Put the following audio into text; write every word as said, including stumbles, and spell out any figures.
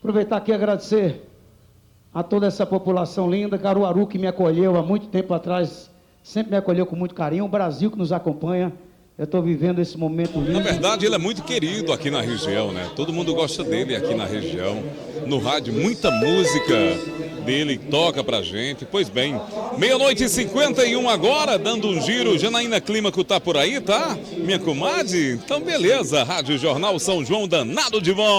Aproveitar aqui e agradecer a toda essa população linda, Caruaru que me acolheu há muito tempo atrás, sempre me acolheu com muito carinho, o Brasil que nos acompanha. Eu estou vivendo esse momento lindo. Na verdade, ele é muito querido aqui na região, né? Todo mundo gosta dele aqui na região. No rádio, muita música dele toca pra gente. Pois bem, meia-noite e cinquenta e um agora, dando um giro. Janaína Clímaco tá por aí, tá? Minha comadre? Então, beleza. Rádio Jornal São João, danado de bom.